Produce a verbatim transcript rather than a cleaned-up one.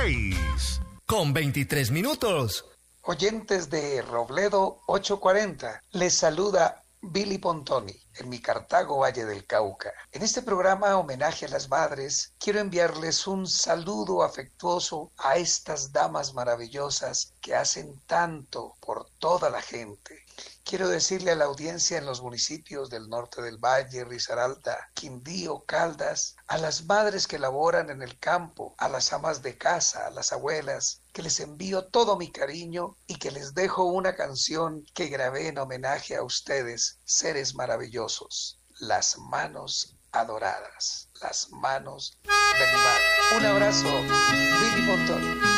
seis. Con veintitrés minutos. Oyentes de Robledo ochocientos cuarenta, les saluda Billy Pontoni, en mi Cartago, Valle del Cauca. En este programa, homenaje a las madres, quiero enviarles un saludo afectuoso a estas damas maravillosas que hacen tanto por toda la gente. Quiero decirle a la audiencia en los municipios del norte del Valle, Risaralda, Quindío, Caldas, a las madres que laboran en el campo, a las amas de casa, a las abuelas, que les envío todo mi cariño y que les dejo una canción que grabé en homenaje a ustedes, seres maravillosos. Las manos adoradas, las manos de mi madre. Un abrazo, Billy Pontoni.